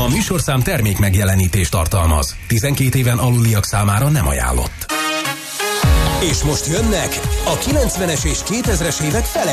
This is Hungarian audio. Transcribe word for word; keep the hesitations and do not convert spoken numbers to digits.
műsorszám termék megjelenítést tartalmaz. tizenkét éven aluliak számára nem ajánlott. És most jönnek a kilencvenes és kétezres évek fele